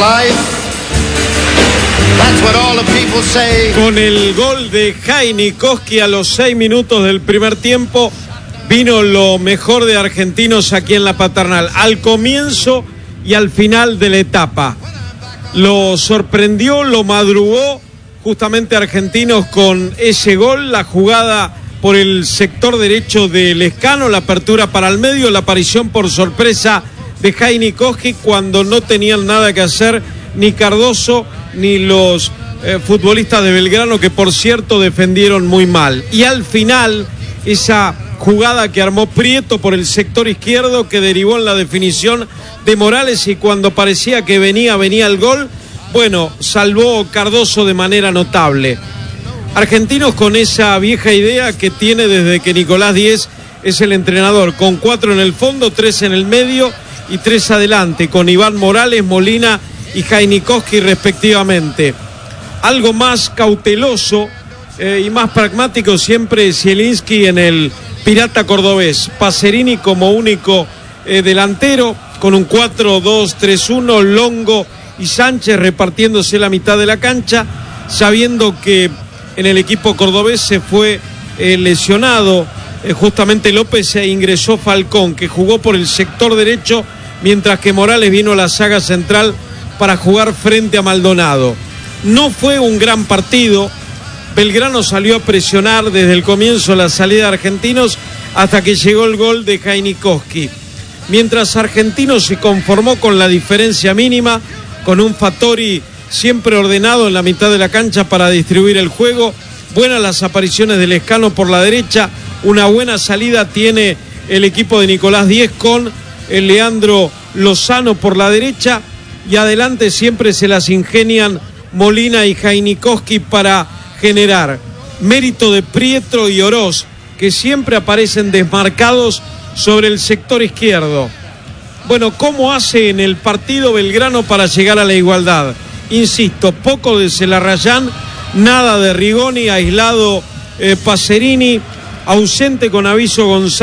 Con el gol de Jainikoski a los 6 minutos del primer tiempo, vino lo mejor de Argentinos aquí en la Paternal, al comienzo y al final de la etapa. Lo sorprendió, lo madrugó justamente Argentinos con ese gol, la jugada por el sector derecho de Lescano, la apertura para el medio, la aparición por sorpresa de Jainikoski cuando no tenían nada que hacer ni Cardoso ni los futbolistas de Belgrano, que por cierto defendieron muy mal. Y al final, esa jugada que armó Prieto por el sector izquierdo, que derivó en la definición de Morales, y cuando parecía que venía el gol, bueno, salvó Cardoso de manera notable. Argentinos con esa vieja idea que tiene desde que Nicolás Díez es el entrenador, con 4 en el fondo, 3 en el medio y 3 adelante, con Iván Morales, Molina y Jainikoski respectivamente. Algo más cauteloso y más pragmático siempre Zielinski en el Pirata Cordobés. Pacerini como único delantero, con un 4-2-3-1, Longo y Sánchez repartiéndose la mitad de la cancha, sabiendo que en el equipo cordobés se fue lesionado justamente López, e ingresó Falcón, que jugó por el sector derecho, mientras que Morales vino a la saga central para jugar frente a Maldonado. No fue un gran partido. Belgrano salió a presionar desde el comienzo la salida de Argentinos hasta que llegó el gol de Jainikoski. Mientras Argentinos se conformó con la diferencia mínima, con un Fattori siempre ordenado en la mitad de la cancha para distribuir el juego. Buenas las apariciones de Lescano por la derecha. Una buena salida tiene el equipo de Nicolás Díez con el Leandro Lozano por la derecha. Y adelante siempre se las ingenian Molina y Jainikoski para generar. Mérito de Prieto y Oroz, que siempre aparecen desmarcados sobre el sector izquierdo. Bueno, ¿cómo hace en el partido Belgrano para llegar a la igualdad? Insisto, poco de Celarrayán, nada de Rigoni, aislado Pacerini, ausente con aviso González.